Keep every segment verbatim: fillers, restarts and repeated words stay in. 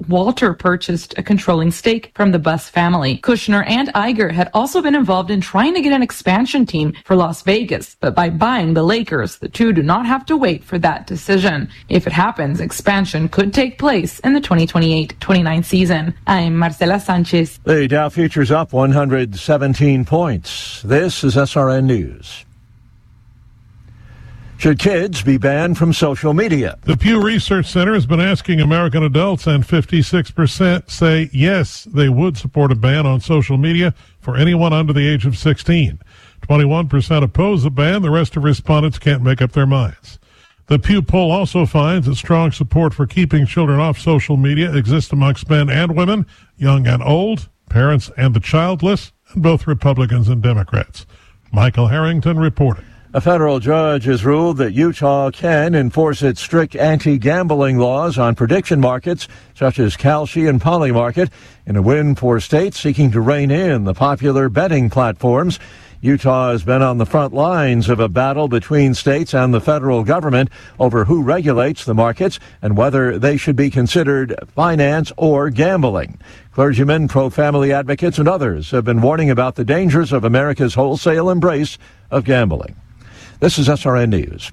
Walter purchased a controlling stake from the Buss family. Kushner and Iger had also been involved in trying to get an expansion team for Las Vegas, but by buying the Lakers, the two do not have to wait for that decision. If it happens, expansion could take place in the twenty twenty-eight twenty-nine season. I'm Marcela Sanchez. The Dow futures up one hundred seventeen points. This is S R N News. Should kids be banned from social media? The Pew Research Center has been asking American adults, and fifty-six percent say yes, they would support a ban on social media for anyone under the age of sixteen. twenty-one percent oppose the ban. The rest of respondents can't make up their minds. The Pew poll also finds that strong support for keeping children off social media exists amongst men and women, young and old, parents and the childless, and both Republicans and Democrats. Michael Harrington reporting. A federal judge has ruled that Utah can enforce its strict anti-gambling laws on prediction markets such as Kalshi and Polymarket in a win for states seeking to rein in the popular betting platforms. Utah has been on the front lines of a battle between states and the federal government over who regulates the markets and whether they should be considered finance or gambling. Clergymen, pro-family advocates, and others have been warning about the dangers of America's wholesale embrace of gambling. This is S R N News.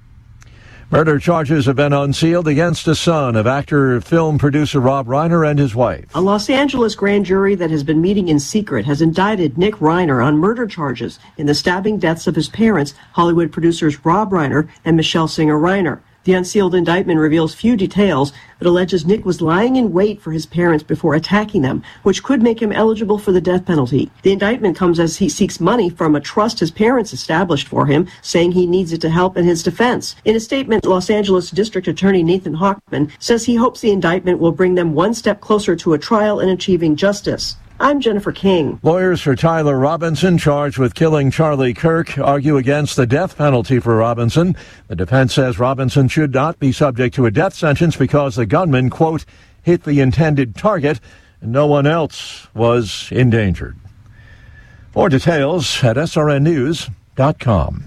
Murder charges have been unsealed against a son of actor, film producer Rob Reiner and his wife. A Los Angeles grand jury that has been meeting in secret has indicted Nick Reiner on murder charges in the stabbing deaths of his parents, Hollywood producers Rob Reiner and Michelle Singer Reiner. The unsealed indictment reveals few details, but alleges Nick was lying in wait for his parents before attacking them, which could make him eligible for the death penalty. The indictment comes as he seeks money from a trust his parents established for him, saying he needs it to help in his defense. In a statement, Los Angeles District Attorney Nathan Hochman says he hopes the indictment will bring them one step closer to a trial and achieving justice. I'm Jennifer King. Lawyers for Tyler Robinson, charged with killing Charlie Kirk, argue against the death penalty for Robinson. The defense says Robinson should not be subject to a death sentence because the gunman, quote, hit the intended target and no one else was endangered. More details at S R N news dot com.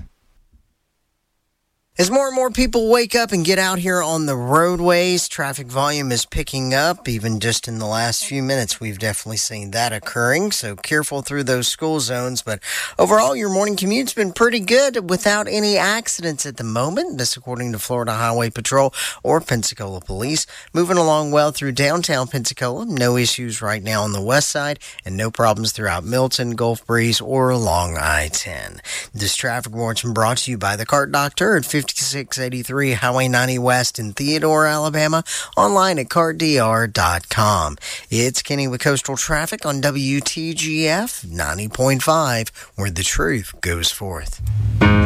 As more and more people wake up and get out here on the roadways, traffic volume is picking up. Even just in the last few minutes, we've definitely seen that occurring. So careful through those school zones. But overall, your morning commute's been pretty good without any accidents at the moment. This according to Florida Highway Patrol or Pensacola Police. Moving along well through downtown Pensacola. No issues right now on the west side and no problems throughout Milton, Gulf Breeze, or along I ten. This traffic warrant's been brought to you by the Cart Doctor at fifty-six eighty-three Highway ninety West in Theodore, Alabama. Online at cart d r dot com. It's Kenny with Coastal Traffic on W T G F ninety point five, where the truth goes forth.